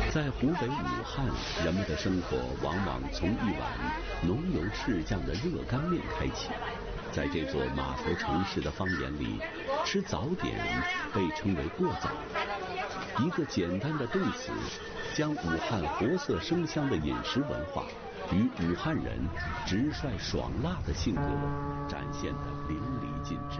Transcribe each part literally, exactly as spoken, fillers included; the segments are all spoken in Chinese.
在湖北武汉，人们的生活往往从一碗浓油赤酱的热干面开启。在这座码头城市的方言里，吃早点被称为过早。一个简单的动词，将武汉活色生香的饮食文化与武汉人直率爽辣的性格展现得淋漓尽致。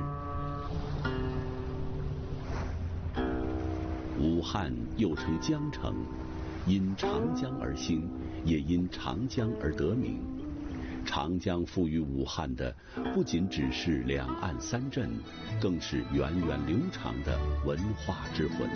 武汉又称江城，因长江而兴，也因长江而得名。长江赋予武汉的不仅只是两岸三镇，更是源远流长的文化之魂。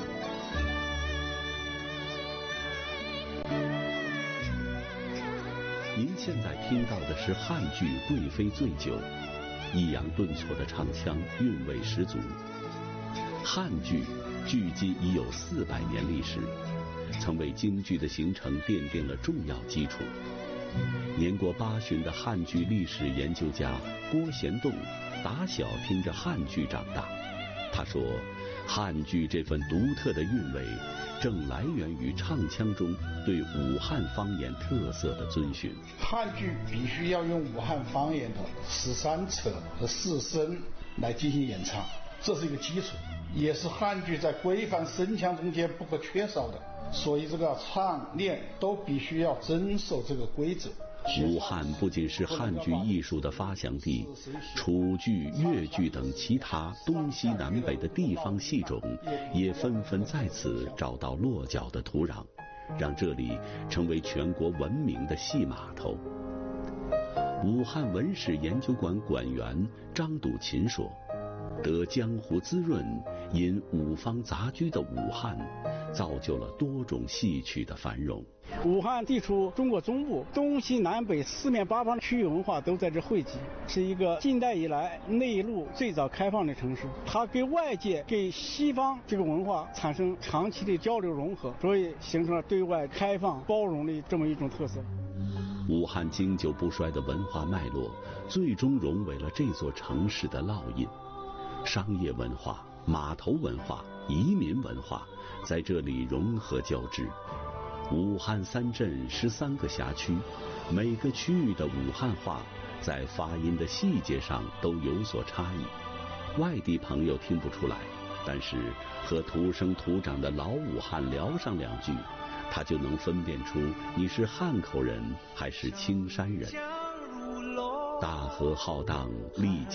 您现在听到的是汉剧《贵妃醉酒》，抑扬顿挫的唱腔，韵味十足。汉剧距今已有四百年历史，曾为京剧的形成奠定了重要基础。年过八旬的汉剧历史研究家郭贤栋打小听着汉剧长大。他说，汉剧这份独特的韵味正来源于唱腔中对武汉方言特色的遵循。 汉剧必须要用武汉方言的十三册和四声来进行演唱，这是一个基础，也是汉剧在规范声腔中间不可缺少的。所以这个唱练都必须要遵守这个规则。 武汉不仅是汉剧艺术的发祥地，楚剧、越剧等其他东西南北的地方戏种也纷纷在此找到落脚的土壤，让这里成为全国闻名的戏码头。武汉文史研究馆馆员张笃琴说，得江湖滋润，因五方杂居的武汉造就了多种戏曲的繁荣。 武汉地处中国中部，东西南北四面八方的区域文化都在这汇集，是一个近代以来内陆最早开放的城市。它给外界、给西方这个文化产生长期的交流融合，所以形成了对外开放、包容的这么一种特色。 武汉经久不衰的文化脉络，最终融为了这座城市的烙印。商业文化、码头文化、移民文化在这里融合交织。武汉三镇十三个辖区，每个区域的武汉话在发音的细节上都有所差异，外地朋友听不出来，但是和土生土长的老武汉聊上两句，他就能分辨出你是汉口人还是青山人。大河浩荡，丽江